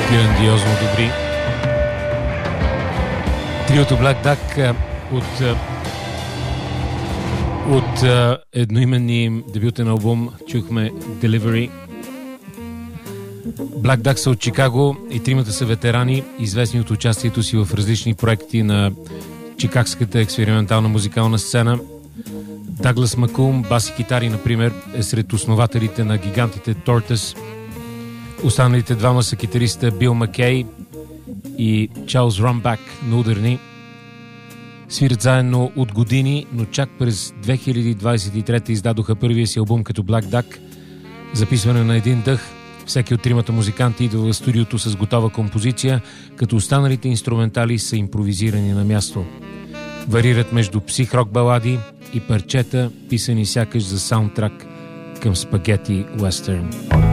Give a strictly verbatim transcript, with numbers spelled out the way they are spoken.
Грандиозно добри. Триото Black Duck от, от едноименния дебютен албум чухме Delivery. Black Duck са от Чикаго и тримата са ветерани, известни от участието си в различни проекти на чикагската експериментална музикална сцена. Даглас Макум, бас и китари, например, е сред основателите на гигантите Tortoise. Останалите двама са китариста Бил Маккей и Чарлз Рамбак на ударни. Свирят заедно от години, но чак през две хиляди двадесет и трета издадоха първия си албум като Black Duck. Записване на един дъх. Всеки от тримата музиканти идва в студиото с готова композиция, като останалите инструментали са импровизирани на място. Варират между псих-рок балади и парчета, писани сякаш за саундтрак към спагети уестърн.